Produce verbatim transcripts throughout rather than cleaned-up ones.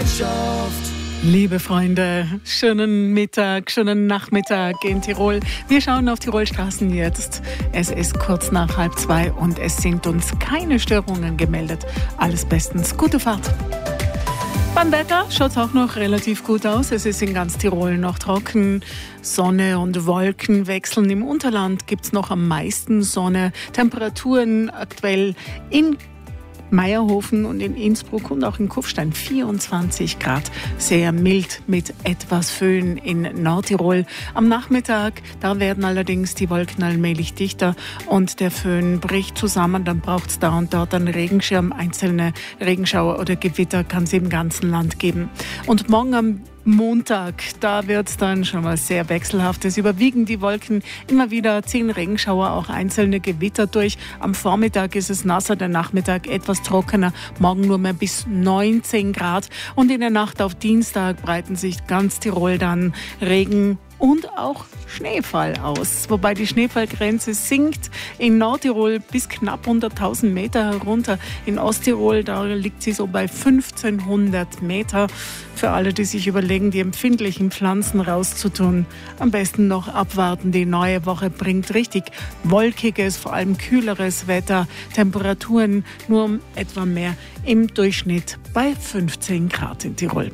Gesellschaft. Liebe Freunde, schönen Mittag, schönen Nachmittag in Tirol. Wir schauen auf Tirolstraßen jetzt. Es ist kurz nach halb zwei und es sind uns keine Störungen gemeldet. Alles bestens. Gute Fahrt. Beim Wetter schaut es auch noch relativ gut aus. Es ist in ganz Tirol noch trocken. Sonne und Wolken wechseln. Im Unterland gibt es noch am meisten Sonne. Temperaturen aktuell in Meierhofen und in Innsbruck und auch in Kufstein vierundzwanzig Grad. Sehr mild mit etwas Föhn in Nordtirol. Am Nachmittag, da werden allerdings die Wolken allmählich dichter und der Föhn bricht zusammen. Dann braucht es da und dort einen Regenschirm. Einzelne Regenschauer oder Gewitter kann es im ganzen Land geben. Und morgen am Montag, da wird es dann schon mal sehr wechselhaft. Es überwiegen die Wolken, immer wieder ziehen Regenschauer, auch einzelne Gewitter durch. Am Vormittag ist es nasser, der Nachmittag etwas trockener, morgen nur mehr bis neunzehn Grad. Und in der Nacht auf Dienstag breiten sich ganz Tirol dann Regen und auch Schneefall aus. Wobei die Schneefallgrenze sinkt in Nordtirol bis knapp unter tausend Meter herunter. In Osttirol, da liegt sie so bei fünfzehnhundert Meter. Für alle, die sich überlegen, die empfindlichen Pflanzen rauszutun, am besten noch abwarten. Die neue Woche bringt richtig wolkiges, vor allem kühleres Wetter. Temperaturen nur um etwa mehr, im Durchschnitt bei fünfzehn Grad in Tirol.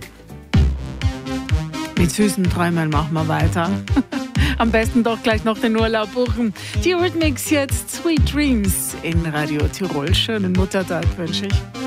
Mit süßen Träumen machen wir weiter. Am besten doch gleich noch den Urlaub buchen. Die Eurythmics jetzt Sweet Dreams in Radio Tirol. Schönen Muttertag wünsche ich.